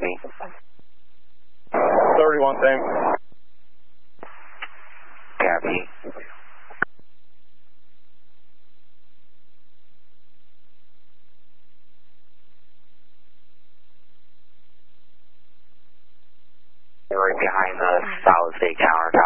copy. 31, same. Copy. Right behind the solid state counter,